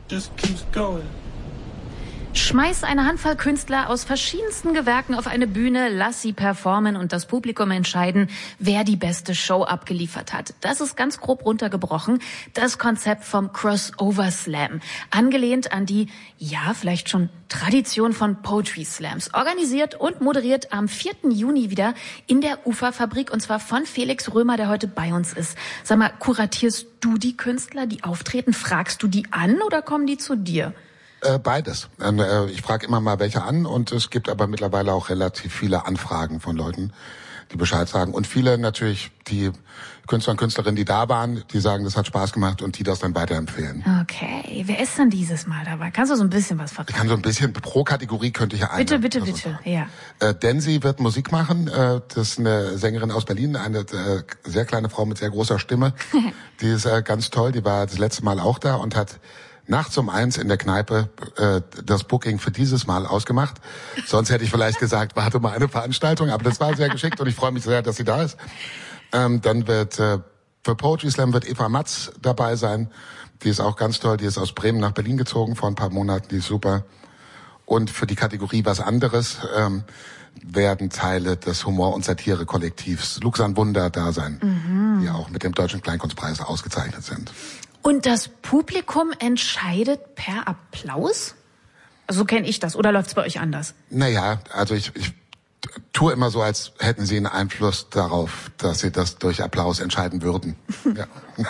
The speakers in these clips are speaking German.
just keeps going. Schmeiß eine Handvoll Künstler aus verschiedensten Gewerken auf eine Bühne, lass sie performen und das Publikum entscheiden, wer die beste Show abgeliefert hat. Das ist ganz grob runtergebrochen das Konzept vom Crossover Slam. Angelehnt an die, ja, vielleicht schon Tradition von Poetry Slams. Organisiert und moderiert am 4. Juni wieder in der Uferfabrik und zwar von Felix Römer, der heute bei uns ist. Sag mal, kuratierst du die Künstler, die auftreten? Fragst du die an oder kommen die zu dir? Beides. Ich frage immer mal welche an und es gibt aber mittlerweile auch relativ viele Anfragen von Leuten, die Bescheid sagen. Und viele natürlich, die Künstler und Künstlerinnen, die da waren, die sagen, das hat Spaß gemacht und die das dann weiterempfehlen. Okay, wer ist denn dieses Mal dabei? Kannst du so ein bisschen was verraten? Ich kann so ein bisschen, pro Kategorie könnte ich ja eine. Bitte, ja. Densi wird Musik machen. Das ist eine Sängerin aus Berlin, eine sehr kleine Frau mit sehr großer Stimme. Die ist ganz toll, die war das letzte Mal auch da und hat nachts um 1 in der Kneipe das Booking für dieses Mal ausgemacht. Sonst hätte ich vielleicht gesagt, warte mal eine Veranstaltung, aber das war sehr geschickt und ich freue mich sehr, dass sie da ist. Dann wird für Poetry Slam wird Eva Matz dabei sein. Die ist auch ganz toll, die ist aus Bremen nach Berlin gezogen vor ein paar Monaten, die ist super. Und für die Kategorie was anderes werden Teile des Humor- und Satire-Kollektivs Luxan Wunder da sein, die auch mit dem Deutschen Kleinkunstpreis ausgezeichnet sind. Und das Publikum entscheidet per Applaus? Also so kenne ich das. Oder läuft's bei euch anders? Naja, also ich tue immer so, als hätten sie einen Einfluss darauf, dass sie das durch Applaus entscheiden würden. Ja.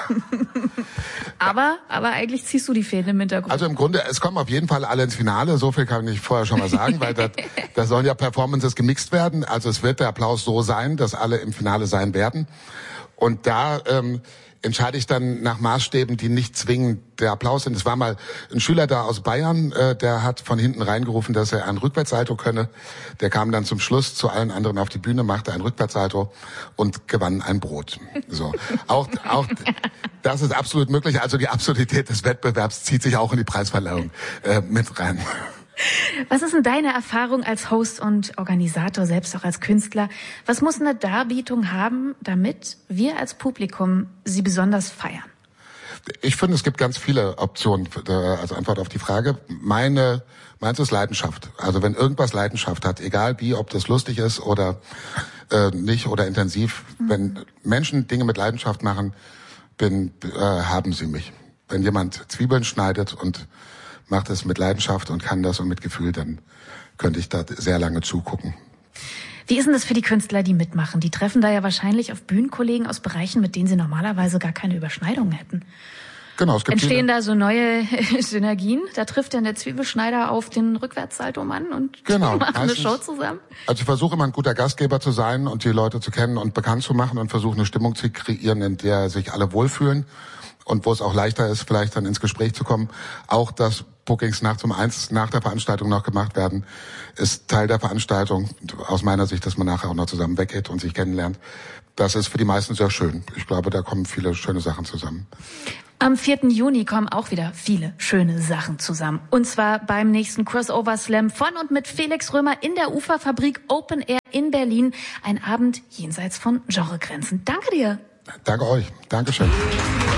Aber eigentlich ziehst du die Fäden im Hintergrund. Also im Grunde, es kommen auf jeden Fall alle ins Finale. So viel kann ich vorher schon mal sagen, weil da sollen ja Performances gemixt werden. Also es wird der Applaus so sein, dass alle im Finale sein werden. Und da entscheide ich dann nach Maßstäben, die nicht zwingend der Applaus sind. Es war mal ein Schüler da aus Bayern, der hat von hinten reingerufen, dass er ein Rückwärtssalto könne. Der kam dann zum Schluss zu allen anderen auf die Bühne, machte ein Rückwärtssalto und gewann ein Brot. So. Auch das ist absolut möglich. Also die Absurdität des Wettbewerbs zieht sich auch in die Preisverleihung mit rein. Was ist denn deine Erfahrung als Host und Organisator, selbst auch als Künstler? Was muss eine Darbietung haben, damit wir als Publikum sie besonders feiern? Ich finde, es gibt ganz viele Optionen als Antwort auf die Frage. Meins ist Leidenschaft. Also wenn irgendwas Leidenschaft hat, egal wie, ob das lustig ist oder nicht oder intensiv, wenn Menschen Dinge mit Leidenschaft machen, haben sie mich. Wenn jemand Zwiebeln schneidet und macht es mit Leidenschaft und kann das und mit Gefühl, dann könnte ich da sehr lange zugucken. Wie ist denn das für die Künstler, die mitmachen? Die treffen da ja wahrscheinlich auf Bühnenkollegen aus Bereichen, mit denen sie normalerweise gar keine Überschneidungen hätten. Genau, es gibt Entstehen da so neue Synergien? Da trifft dann der Zwiebelschneider auf den Rückwärtssalto-Mann und machen eine Show zusammen? Also ich versuche immer ein guter Gastgeber zu sein und die Leute zu kennen und bekannt zu machen und versuche eine Stimmung zu kreieren, in der sich alle wohlfühlen und wo es auch leichter ist, vielleicht dann ins Gespräch zu kommen. Auch dass Bookings nachts um 1 nach der Veranstaltung noch gemacht werden, ist Teil der Veranstaltung. Aus meiner Sicht, dass man nachher auch noch zusammen weggeht und sich kennenlernt. Das ist für die meisten sehr schön. Ich glaube, da kommen viele schöne Sachen zusammen. Am 4. Juni kommen auch wieder viele schöne Sachen zusammen. Und zwar beim nächsten Crossover Slam von und mit Felix Römer in der Uferfabrik Open Air in Berlin. Ein Abend jenseits von Genregrenzen. Danke dir. Danke euch. Dankeschön.